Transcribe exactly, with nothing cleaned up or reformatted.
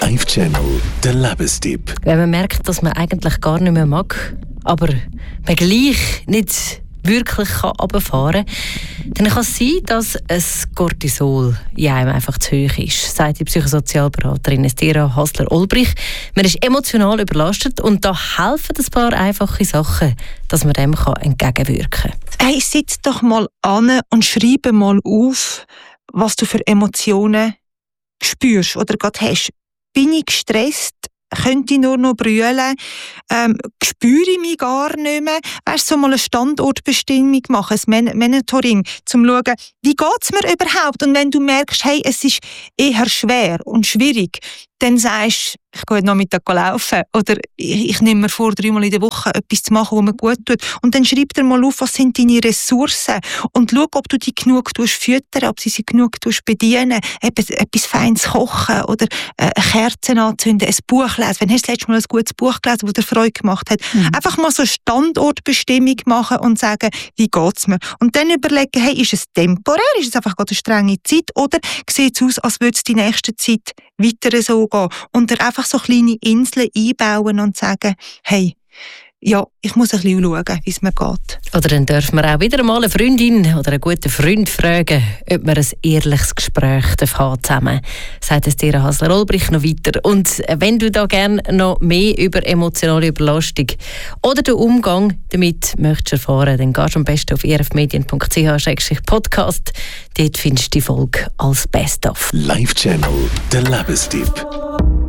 Live-Channel, der Lebenstipp. Wenn man merkt, dass man eigentlich gar nicht mehr mag, aber man gleich nicht wirklich runterfahren kann, dann kann es sein, dass ein Cortisol in einem einfach zu hoch ist, sagt die Psychosozialberaterin Estera Hasler-Olbrich. Man ist emotional überlastet und da helfen ein paar einfache Sachen, dass man dem entgegenwirken kann. Hey, sitz doch mal an und schreibe mal auf, was du für Emotionen spürst oder gerade hast. Bin ich gestresst? Könnte ich nur noch brüllen? Ähm, spüre ich mich gar nicht mehr? Weißt du, so mal eine Standortbestimmung machen, ein Man- Monitoring, um zu schauen, wie geht es mir überhaupt? Und wenn du merkst, hey, es ist eher schwer und schwierig, dann sagst du, ich gehe heute Nachmittag laufen oder ich, ich nehme mir vor, dreimal in der Woche etwas zu machen, was mir gut tut. Und dann schreib dir mal auf, was sind deine Ressourcen und schau, ob du die genug füttern, ob sie sie genug bedienen, etwas, etwas Feines kochen oder äh, Kerzen anzünden, ein Buch lesen. Wenn hast du das letzte Mal ein gutes Buch gelesen, das dir Freude gemacht hat? Mhm. Einfach mal so eine Standortbestimmung machen und sagen, wie geht es mir? Und dann überlegen, hey, ist es temporär, ist es einfach gerade eine strenge Zeit oder sieht es aus, als würde es die nächste Zeit weiter so gehen? Und er einfach so kleine Inseln einbauen und sagen, hey, ja, ich muss ein bisschen schauen, wie es mir geht. Oder dann dürfen wir auch wieder mal eine Freundin oder einen guten Freund fragen, ob wir ein ehrliches Gespräch haben zusammen, sagt Estera Hasler-Olbrich noch weiter. Und wenn du da gerne noch mehr über emotionale Überlastung oder den Umgang damit möchtest erfahren, dann gehst du am besten auf i r f medien punkt c h slash podcast. Dort findest du die Folge als Best-of. Live-Channel, der Lebenstipp.